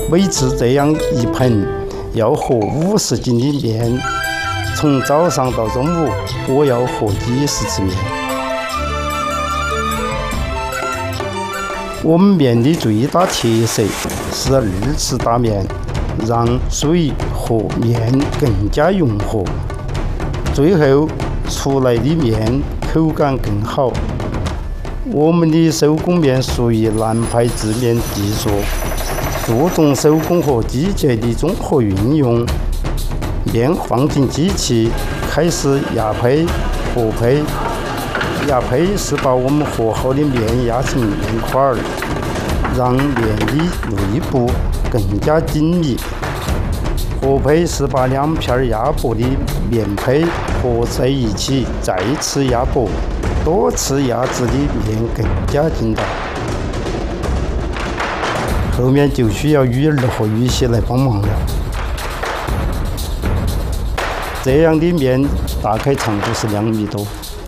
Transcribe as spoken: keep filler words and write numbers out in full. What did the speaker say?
每次这样一盆要和五十斤的面，从早上到中午，我要和几十次面。我们面的最大特色是二次打面，让水和面更加融合，最后出来的面口感更好。我们的手工面属于南派制面技术，注重手工和机械的综合运用。面放进机器，开始压胚、和胚。压胚是把我们和好的面压成面块儿，让面的内部更加紧密。和胚是把两片压薄的面胚合在一起，再次压薄。多次压制的面更加筋道，后面就需要雨儿和雨洗来帮忙了。这样的面大概长度是两米多。